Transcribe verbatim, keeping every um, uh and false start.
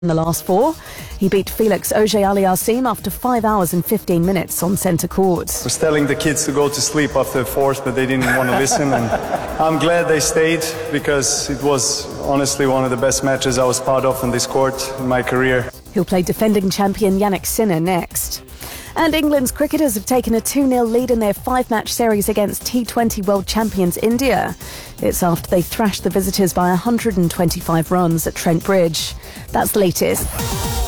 in the last four. He beat Felix Auger-Aliassime after five hours and fifteen minutes on centre court. I was telling the kids to go to sleep after the fourth, but they didn't want to listen. And I'm glad they stayed because it was honestly one of the best matches I was part of on this court in my career. He'll play defending champion Jannik Sinner next. And England's cricketers have taken a two nil lead in their five-match series against T twenty world champions India. It's after they thrashed the visitors by one hundred twenty-five runs at Trent Bridge. That's the latest.